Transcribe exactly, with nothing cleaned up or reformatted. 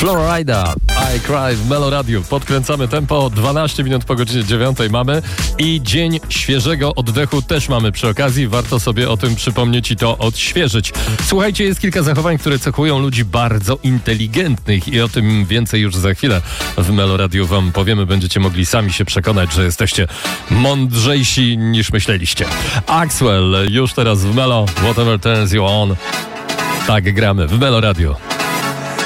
Florida, I Cry w Melo Radio. Podkręcamy tempo, dwanaście minut po godzinie dziewiątej mamy i dzień świeżego oddechu też mamy przy okazji. Warto sobie o tym przypomnieć i to odświeżyć. Słuchajcie, jest kilka zachowań, które cechują ludzi bardzo inteligentnych i o tym więcej już za chwilę w Melo Radio wam powiemy. Będziecie mogli sami się przekonać, że jesteście mądrzejsi niż myśleliście. Axwell już teraz w Melo, Whatever Turns You On. Tak gramy w Melo Radio.